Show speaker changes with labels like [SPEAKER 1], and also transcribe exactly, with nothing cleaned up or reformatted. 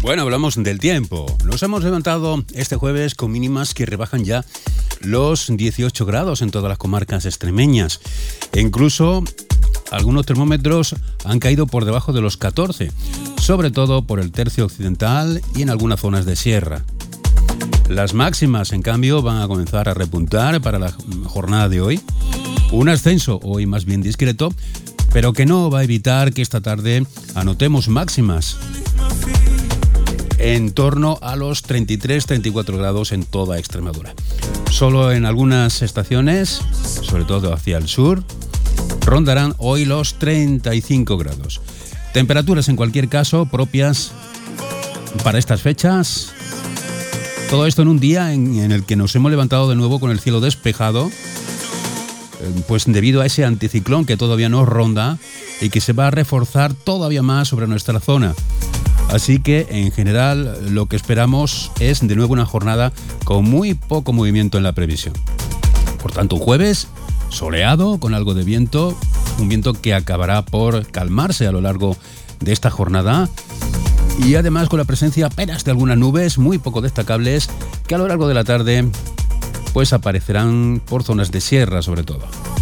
[SPEAKER 1] Bueno, hablamos del tiempo. Nos hemos levantado este jueves con mínimas que rebajan ya los dieciocho grados en todas las comarcas extremeñas. E incluso algunos termómetros han caído por debajo de los catorce, sobre todo por el tercio occidental y en algunas zonas de sierra. Las máximas, en cambio, van a comenzar a repuntar para la jornada de hoy. Un ascenso hoy más bien discreto, pero que no va a evitar que esta tarde anotemos máximas en torno a los treinta y tres a treinta y cuatro grados en toda Extremadura. Solo en algunas estaciones, sobre todo hacia el sur, rondarán hoy los treinta y cinco grados. Temperaturas en cualquier caso propias para estas fechas. Todo esto en un día en, en el que nos hemos levantado de nuevo con el cielo despejado, pues debido a ese anticiclón que todavía nos ronda y que se va a reforzar todavía más sobre nuestra zona. Así que, en general, lo que esperamos es de nuevo una jornada con muy poco movimiento en la previsión. Por tanto, un jueves soleado, con algo de viento, un viento que acabará por calmarse a lo largo de esta jornada y además con la presencia apenas de algunas nubes muy poco destacables que a lo largo de la tarde pues aparecerán por zonas de sierra sobre todo.